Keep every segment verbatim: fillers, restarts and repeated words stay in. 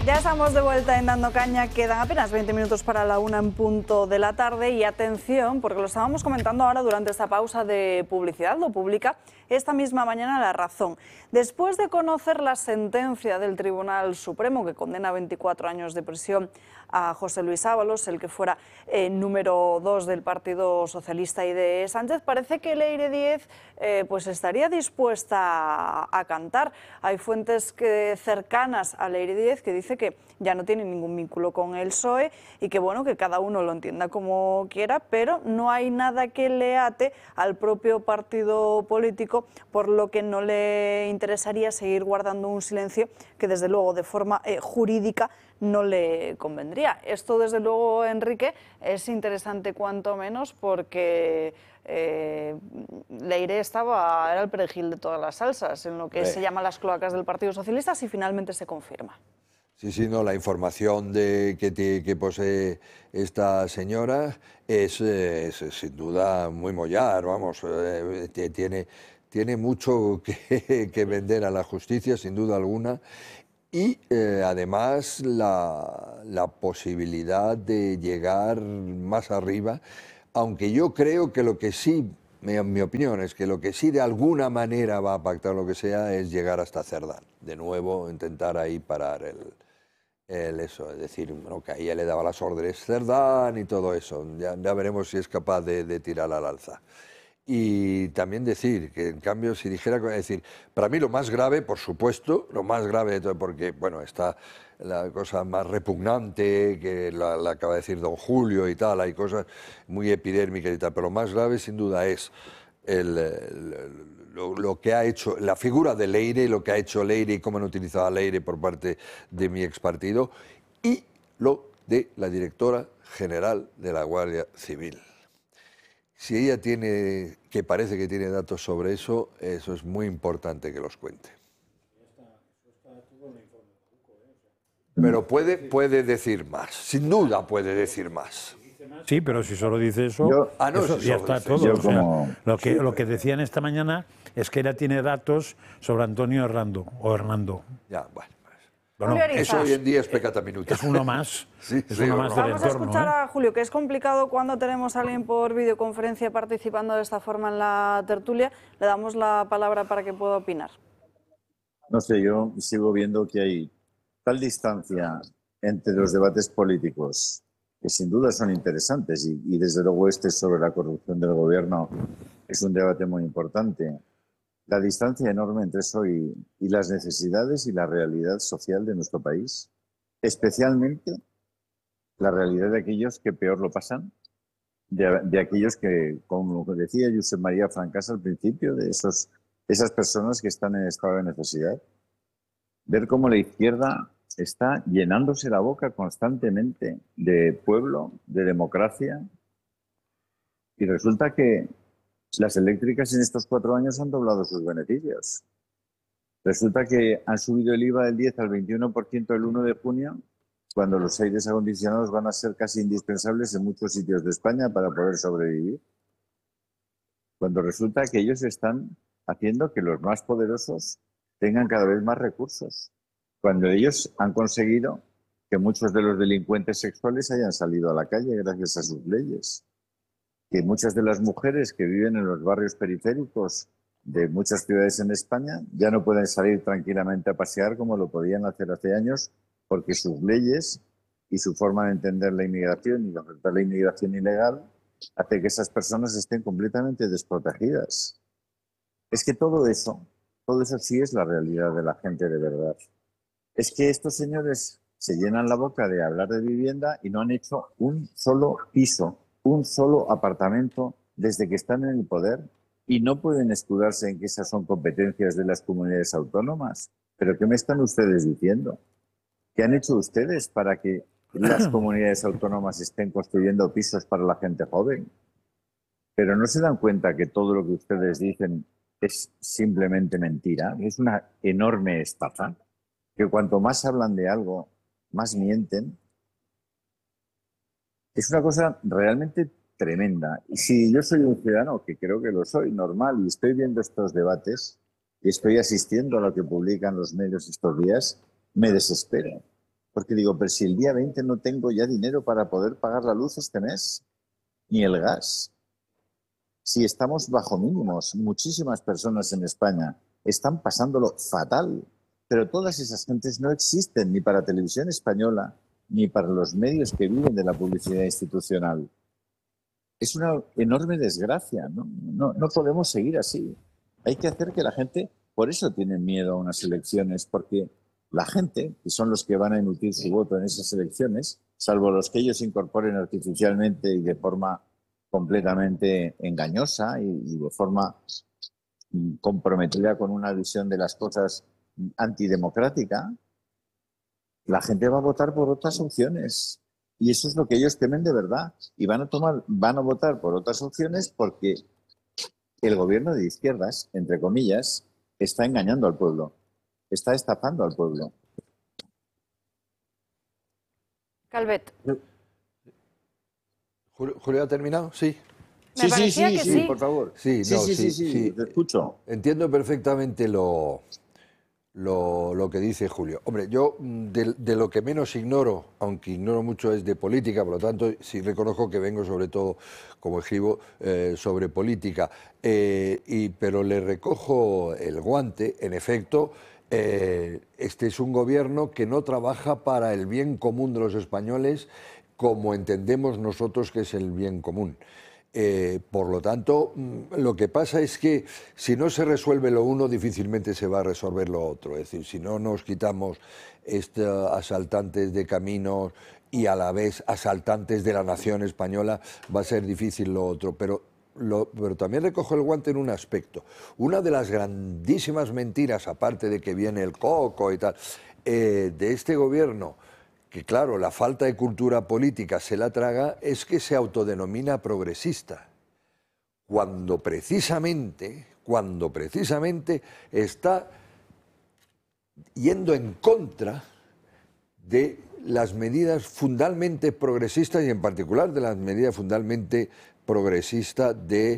Ya estamos de vuelta en Dando Caña, quedan apenas veinte minutos para la una en punto de la tarde y atención, porque lo estábamos comentando ahora durante esta pausa de publicidad, lo publica esta misma mañana La Razón. Después de conocer la sentencia del Tribunal Supremo que condena a veinticuatro años de prisión a José Luis Ábalos, el que fuera eh, número dos del Partido Socialista y de Sánchez, parece que Leire Díez eh, pues estaría dispuesta a, a cantar. Hay fuentes que, cercanas a Leire Díez que dicen que ya no tiene ningún vínculo con el P S O E y que bueno, que cada uno lo entienda como quiera, pero no hay nada que le ate al propio partido político, por lo que no le interesaría seguir guardando un silencio que desde luego de forma eh, jurídica no le convendría. Esto desde luego, Enrique, es interesante cuanto menos porque eh, Leire estaba, era el perejil de todas las salsas en lo que eh. se llama las cloacas del Partido Socialista, si finalmente se confirma. Sí, sí, no, la información de, que, te, que posee esta señora es, es, es sin duda muy mollar, vamos, eh, tiene, tiene mucho que, que vender a la justicia, sin duda alguna, y eh, además la, la posibilidad de llegar más arriba, aunque yo creo que lo que sí, mi, mi opinión es que lo que sí de alguna manera va a pactar lo que sea es llegar hasta Cerdá, de nuevo intentar ahí parar el... El eso, es decir, bueno, que a ella le daba las órdenes Cerdán y todo eso. Ya, ya veremos si es capaz de, de tirar al alza. Y también decir que, en cambio, si dijera, es decir, para mí lo más grave, por supuesto, lo más grave de todo, porque, bueno, está la cosa más repugnante que la, la acaba de decir don Julio y tal, hay cosas muy epidérmicas y tal, pero lo más grave, sin duda, es el, el, el Lo, lo que ha hecho, la figura de Leire, lo que ha hecho Leire y cómo han utilizado a Leire por parte de mi expartido, y lo de la directora general de la Guardia Civil. Si ella tiene, que parece que tiene datos sobre eso, eso es muy importante que los cuente. Pero puede, puede decir más, sin duda puede decir más. Sí, pero si solo dice eso, yo, ah, no, eso si ya solo está dice, todo. O sea, como, lo, que, sí, lo que decían esta mañana es que ella tiene datos sobre Antonio Hernando, o Hernando. Ya, bueno. Bueno, eso hoy en día es pecata minuta. Es uno más, sí, es sí, uno más del Vamos entorno. a escuchar ¿eh? a Julio, que es complicado cuando tenemos a alguien por videoconferencia participando de esta forma en la tertulia. Le damos la palabra para que pueda opinar. No sé, yo sigo viendo que hay tal distancia entre los debates políticos, que sin duda son interesantes, y, y desde luego este sobre la corrupción del gobierno es un debate muy importante. La distancia enorme entre eso y, y las necesidades y la realidad social de nuestro país, especialmente la realidad de aquellos que peor lo pasan, de, de aquellos que, como decía Josep María Francas al principio, de esos, esas personas que están en estado de necesidad. Ver cómo la izquierda está llenándose la boca constantemente de pueblo, de democracia, y resulta que las eléctricas en estos cuatro años han doblado sus beneficios. Resulta que han subido el I V A del diez al veintiuno por ciento el uno de junio, cuando los aires acondicionados van a ser casi indispensables en muchos sitios de España para poder sobrevivir. Cuando resulta que ellos están haciendo que los más poderosos tengan cada vez más recursos. Cuando ellos han conseguido que muchos de los delincuentes sexuales hayan salido a la calle gracias a sus leyes. Que muchas de las mujeres que viven en los barrios periféricos de muchas ciudades en España ya no pueden salir tranquilamente a pasear como lo podían hacer hace años, porque sus leyes y su forma de entender la inmigración y de afrontar la inmigración ilegal hace que esas personas estén completamente desprotegidas. Es que todo eso, todo eso sí es la realidad de la gente de verdad. Es que estos señores se llenan la boca de hablar de vivienda y no han hecho un solo piso, un solo apartamento desde que están en el poder, y no pueden escudarse en que esas son competencias de las comunidades autónomas. ¿Pero qué me están ustedes diciendo? ¿Qué han hecho ustedes para que las comunidades autónomas estén construyendo pisos para la gente joven? Pero no se dan cuenta que todo lo que ustedes dicen es simplemente mentira, es una enorme estafa, que cuanto más hablan de algo, más mienten. Es una cosa realmente tremenda. Y si yo soy un ciudadano, que creo que lo soy, normal, y estoy viendo estos debates y estoy asistiendo a lo que publican los medios estos días, me desespero. Porque digo, pero si el día veinte no tengo ya dinero para poder pagar la luz este mes, ni el gas. Si estamos bajo mínimos, muchísimas personas en España están pasándolo fatal, pero todas esas gentes no existen ni para Televisión Española, ni para los medios que viven de la publicidad institucional. Es una enorme desgracia, ¿no? No, no podemos seguir así. Hay que hacer que la gente, por eso tienen miedo a unas elecciones, porque la gente, que son los que van a emitir su voto en esas elecciones, salvo los que ellos incorporen artificialmente y de forma completamente engañosa y, y de forma comprometida con una visión de las cosas antidemocrática, la gente va a votar por otras opciones. Y eso es lo que ellos temen de verdad. Y van a tomar, van a votar por otras opciones porque el gobierno de izquierdas, entre comillas, está engañando al pueblo, está estafando al pueblo. Calvet. ¿Julio, Julio ha terminado? Sí. Me Sí, sí, parecía sí, que sí, sí. por favor. Sí, Sí, no, sí, sí, sí, sí, sí. te escucho. Entiendo perfectamente lo, lo, lo que dice Julio. Hombre, yo mm, de, de lo que menos ignoro, aunque ignoro mucho, es de política, por lo tanto sí reconozco que vengo sobre todo, como escribo, eh, sobre política. Eh, y, pero le recojo el guante, en efecto. Eh, este es un gobierno que no trabaja para el bien común de los españoles como entendemos nosotros que es el bien común. Eh, por lo tanto, lo que pasa es que si no se resuelve lo uno, difícilmente se va a resolver lo otro. Es decir, si no nos quitamos estos asaltantes de caminos y a la vez asaltantes de la nación española, va a ser difícil lo otro. Pero Lo, pero también recojo el guante en un aspecto. Una de las grandísimas mentiras, aparte de que viene el coco y tal, eh, de este gobierno, que claro, la falta de cultura política se la traga, es que se autodenomina progresista, cuando precisamente, cuando precisamente está yendo en contra de las medidas fundamentalmente progresistas y en particular de las medidas fundamentalmente progresista de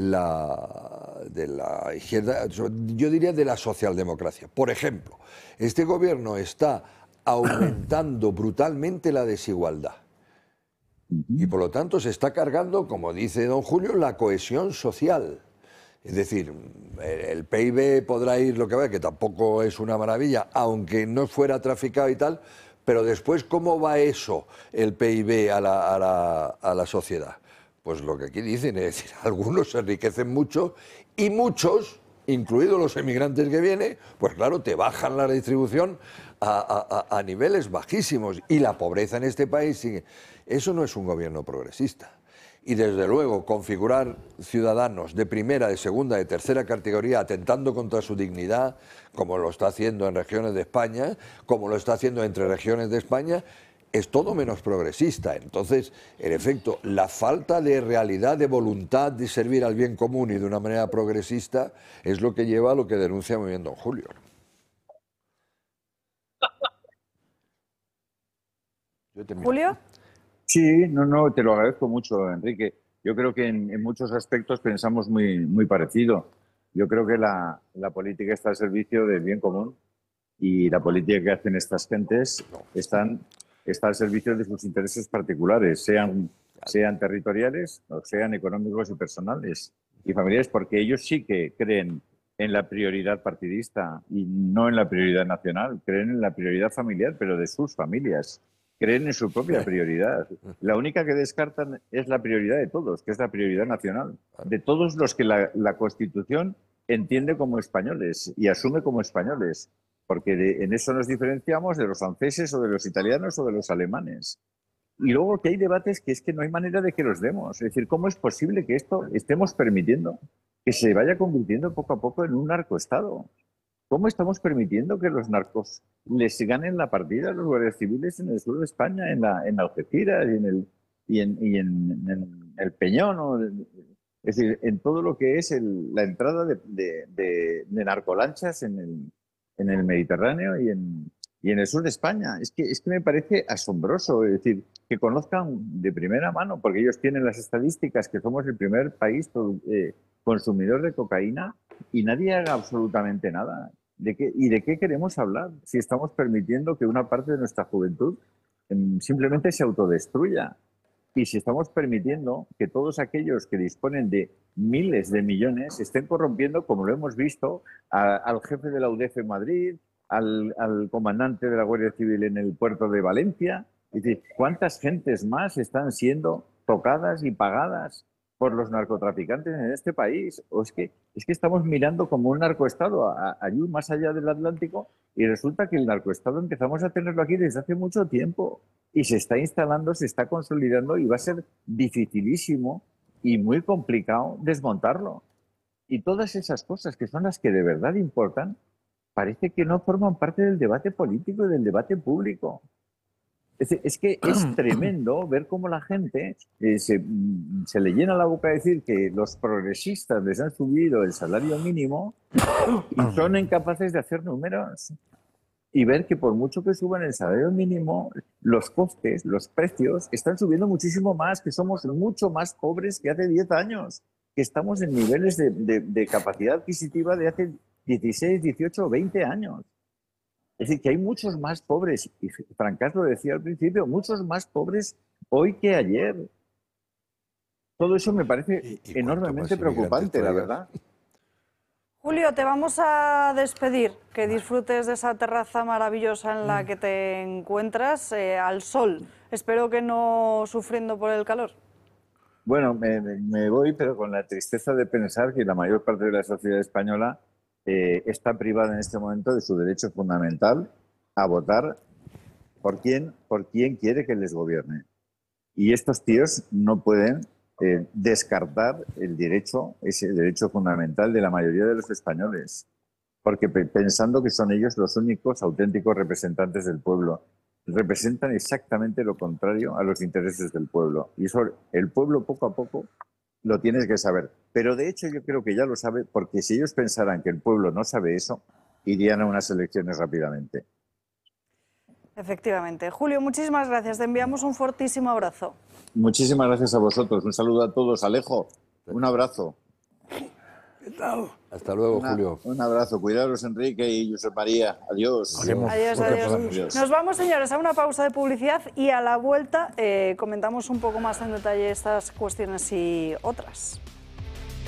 la, de la izquierda, yo diría de la socialdemocracia. Por ejemplo, este gobierno está aumentando brutalmente la desigualdad y por lo tanto se está cargando, como dice don Julio, la cohesión social. Es decir, el P I B podrá ir lo que vaya, que tampoco es una maravilla, aunque no fuera traficado y tal, pero después, ¿cómo va eso, el P I B, a la, a la, a la sociedad? Pues lo que aquí dicen, es decir, algunos se enriquecen mucho y muchos, incluidos los emigrantes que vienen, pues claro, te bajan la distribución a, a, a niveles bajísimos y la pobreza en este país sigue. Eso no es un gobierno progresista. Y desde luego configurar ciudadanos de primera, de segunda, de tercera categoría atentando contra su dignidad, como lo está haciendo en regiones de España, como lo está haciendo entre regiones de España, es todo menos progresista. Entonces, en efecto, la falta de realidad, de voluntad de servir al bien común y de una manera progresista es lo que lleva a lo que denuncia muy bien don Julio. ¿Julio? Sí, no, no, te lo agradezco mucho, Enrique. Yo creo que en, en muchos aspectos pensamos muy, muy parecido. Yo creo que la, la política está al servicio del bien común y la política que hacen estas gentes están, está al servicio de sus intereses particulares, sean, sean territoriales o sean económicos y personales y familiares, porque ellos sí que creen en la prioridad partidista y no en la prioridad nacional, creen en la prioridad familiar, pero de sus familias. Creen en su propia prioridad. La única que descartan es la prioridad de todos, que es la prioridad nacional, de todos los que la, la Constitución entiende como españoles y asume como españoles, porque de, en eso nos diferenciamos de los franceses o de los italianos o de los alemanes. Y luego que hay debates que es que no hay manera de que los demos. Es decir, ¿cómo es posible que esto estemos permitiendo que se vaya convirtiendo poco a poco en un narcoestado? ¿Cómo estamos permitiendo que los narcos les ganen la partida a los guardias civiles en el sur de España, en la en Algeciras y en el y en, y en, en el Peñón? ¿No? Es decir, en todo lo que es el, la entrada de, de, de, de narcolanchas en el, en el Mediterráneo y en, y en el sur de España. Es que, es que me parece asombroso, es decir, que conozcan de primera mano, porque ellos tienen las estadísticas, que somos el primer país eh, consumidor de cocaína y nadie haga absolutamente nada. ¿De qué, ¿Y de qué queremos hablar si estamos permitiendo que una parte de nuestra juventud em, simplemente se autodestruya? Y si estamos permitiendo que todos aquellos que disponen de miles de millones estén corrompiendo, como lo hemos visto, a, al jefe de la U D E F en Madrid, al, al comandante de la Guardia Civil en el puerto de Valencia. Es decir, ¿cuántas gentes más están siendo tocadas y pagadas por los narcotraficantes en este país? O es que, es que estamos mirando como un narcoestado a, a, allí más allá del Atlántico, y resulta que el narcoestado empezamos a tenerlo aquí desde hace mucho tiempo y se está instalando, se está consolidando y va a ser dificilísimo y muy complicado desmontarlo. Y todas esas cosas que son las que de verdad importan, parece que no forman parte del debate político y del debate público. Es, es que es tremendo ver cómo la gente eh, se, se le llena la boca a decir que los progresistas les han subido el salario mínimo y son incapaces de hacer números. Y ver que por mucho que suban el salario mínimo, los costes, los precios están subiendo muchísimo más, que somos mucho más pobres que hace diez años, que estamos en niveles de, de, de capacidad adquisitiva de hace dieciséis, dieciocho o veinte años. Es decir, que hay muchos más pobres, y Francás lo decía al principio, muchos más pobres hoy que ayer. Todo eso me parece y, y enormemente preocupante, la verdad. Julio, te vamos a despedir. Que disfrutes de esa terraza maravillosa en la que te encuentras, eh, al sol. Espero que no sufriendo por el calor. Bueno, me, me voy, pero con la tristeza de pensar que la mayor parte de la sociedad española Eh, está privada en este momento de su derecho fundamental a votar por quién, por quién quiere que les gobierne. Y estos tíos no pueden eh, descartar el derecho, ese derecho fundamental de la mayoría de los españoles, porque pe pensando que son ellos los únicos auténticos representantes del pueblo, representan exactamente lo contrario a los intereses del pueblo. Y eso el pueblo poco a poco lo tienes que saber. Pero de hecho yo creo que ya lo sabe, porque si ellos pensaran que el pueblo no sabe eso, irían a unas elecciones rápidamente. Efectivamente. Julio, muchísimas gracias. Te enviamos un fortísimo abrazo. Muchísimas gracias a vosotros. Un saludo a todos. Alejo, un abrazo. Hasta luego, Una, Julio. Un abrazo. Cuidaros, Enrique y Josep María. Adiós. Haremos Adiós, lo que adiós. podamos. Adiós. Nos vamos, señores, a una pausa de publicidad y a la vuelta eh, comentamos un poco más en detalle estas cuestiones y otras.